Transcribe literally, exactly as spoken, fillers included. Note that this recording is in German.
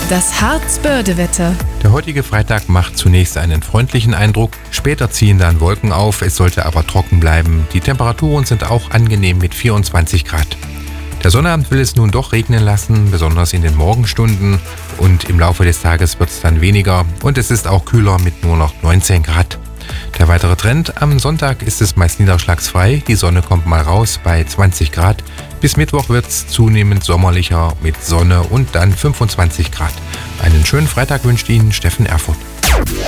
Das Harz-Börde-Wetter. Der heutige Freitag macht zunächst einen freundlichen Eindruck. Später ziehen dann Wolken auf, es sollte aber trocken bleiben. Die Temperaturen sind auch angenehm mit vierundzwanzig Grad. Der Sonnabend will es nun doch regnen lassen, besonders in den Morgenstunden. Und im Laufe des Tages wird es dann weniger und es ist auch kühler mit nur noch neunzehn Grad. Der weitere Trend: am Sonntag ist es meist niederschlagsfrei, die Sonne kommt mal raus bei zwanzig Grad. Bis Mittwoch wird es zunehmend sommerlicher mit Sonne und dann fünfundzwanzig Grad. Einen schönen Freitag wünscht Ihnen Steffen Erfurt.